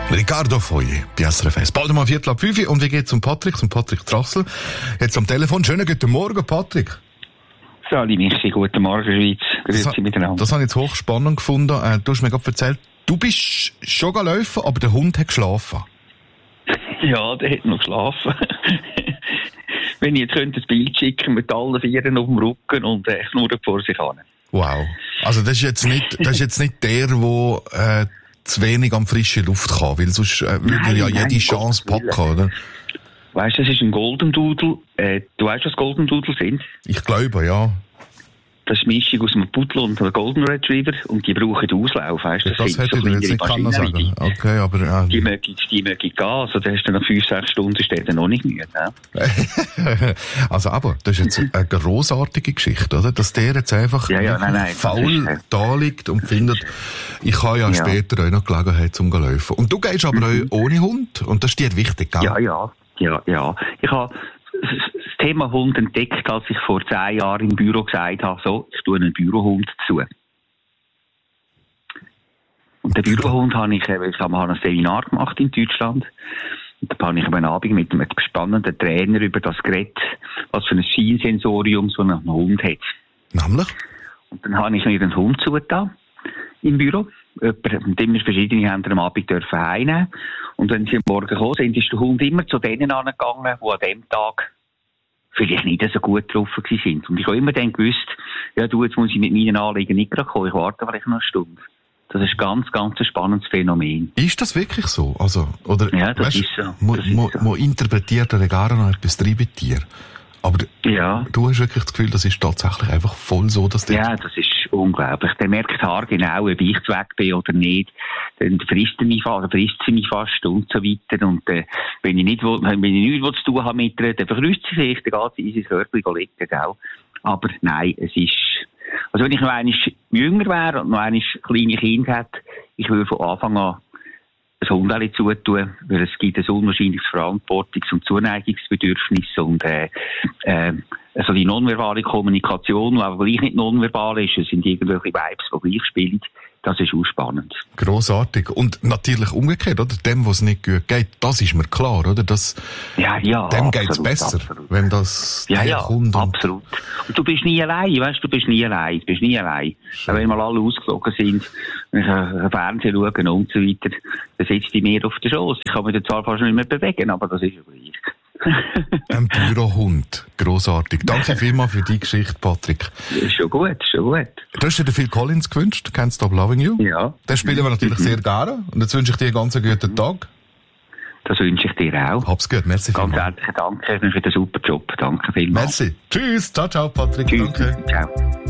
Riccardo Fogli, SRF. Bald mal 4:05 und wie geht's zum Patrick Trassel? Jetzt am Telefon. Schönen guten Morgen, Patrick. Sali Michi, guten Morgen, Schweiz. Grüezi miteinander. Das habe ich jetzt hochspannend gefunden. Du hast mir gerade erzählt, du bist schon gelaufen, aber der Hund hat geschlafen. Ja, der hat noch geschlafen. Wenn ich jetzt könnte, ein Bild schicken mit allen Vieren auf dem Rücken und schnurrt vor sich hin. Wow. Also das ist jetzt nicht der, der zu wenig an frische Luft kann, weil sonst würde er ja jede Chance packen, oder? Weißt du, das ist ein Golden Doodle. Du weißt, was Golden Doodle sind? Ich glaube, ja. Das ist eine Mischung aus einem Pudel und einem Golden Retriever und die brauchen Auslauf, weißt du? Das hätte ich dir jetzt nicht können sagen. Okay, aber... Die mögen gehen, also da hast du nach 5-6 Stunden steht er noch nicht müde. Ne? Also aber, das ist jetzt eine grossartige Geschichte, oder? Dass der jetzt einfach faul da liegt und findet, ich habe ja später auch noch Gelegenheit zum Laufen. Und du gehst aber auch ohne Hund und das ist dir wichtig, gell? Ja. Ich habe das Thema Hund entdeckt, als ich vor 10 Jahren im Büro gesagt habe, so, ich tue einen Bürohund zu. Und den Bürohund habe ich ein Seminar gemacht in Deutschland. Und da habe ich am Abend mit einem spannenden Trainer über das geredet, was für ein Feinsensorium so ein Hund hat. Nämlich? Und dann habe ich mir einen Hund zugetan im Büro. Und immer verschiedene haben am Abend heimnehmen. Und wenn sie am Morgen gekommen sind, ist der Hund immer zu denen angegangen, die an dem Tag vielleicht nicht so gut drauf sind. Und ich habe immer dann gewusst, ja du, jetzt muss ich mit meinen Anliegen nicht gerade kommen, ich warte vielleicht noch eine Stunde. Das ist ganz ein spannendes Phänomen. Ist das wirklich so? Also, oder, ja, das ist so. Man interpretiert ja gar noch etwas drin bei dir. Aber du hast wirklich das Gefühl, das ist tatsächlich einfach voll so, dass ja, das ist unglaublich. Der merkt haargenau, ob ich zu weg bin oder nicht. Dann frisst sie mich fast und so weiter. Und wenn ich nichts zu tun habe mit ihr, dann vergrüßt sie sich, dann geht sie in sein Körbchen liegen, gell? Aber nein, es ist... Also wenn ich noch einmal jünger wäre und noch einmal kleine Kinder hätte, ich würde von Anfang an ein Hundeli zutun, weil es gibt ein unwahrscheinliches Verantwortungs- und Zuneigungsbedürfnis und also die nonverbale Kommunikation, die aber gleich nicht nonverbal ist, es sind irgendwelche Vibes, die gleich spielen, das ist auch spannend. Grossartig. Und natürlich umgekehrt, oder? Dem, was nicht gut geht, das ist mir klar, oder? Dem geht's besser, absolut. Wenn das kommt. Absolut. Und du bist nie allein, weißt du, bist nie allein. Wenn mal alle ausgeflogen sind, wenn ich Fernsehen schaue und so weiter, dann sitzt die mir auf der Schoß. Ich kann mich zwar fast nicht mehr bewegen, aber das ist ja gleich. Ein Bürohund. Grossartig. Danke vielmals für die Geschichte, Patrick. Ist schon gut. Du hast dir den Phil Collins gewünscht, Can't Stop Loving You. Ja. Den spielen wir natürlich sehr gerne. Und jetzt wünsche ich dir einen ganz guten Tag. Das wünsche ich dir auch. Hab's gut, merci vielmals. Ganz herzlichen Dank für den super Job. Danke vielmals. Merci. Tschüss. Ciao, Patrick. Tschüss. Danke. Ciao.